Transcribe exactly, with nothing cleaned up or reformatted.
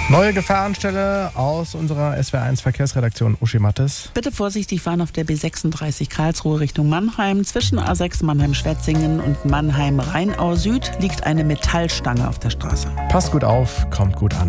Neue Gefahrenstelle aus unserer S W R eins Verkehrsredaktion. Uschi Mattes. Bitte vorsichtig fahren auf der B sechsunddreißig Karlsruhe Richtung Mannheim. Zwischen A sechs Mannheim-Schwetzingen und Mannheim-Rheinau Süd liegt eine Metallstange auf der Straße. Passt gut auf, kommt gut an.